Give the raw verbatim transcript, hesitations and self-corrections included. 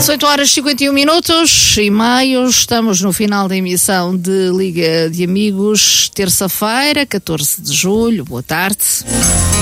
dezoito horas e cinquenta e um minutos e meio, estamos no final da emissão de Liga de Amigos, terça-feira, catorze de julho, boa tarde.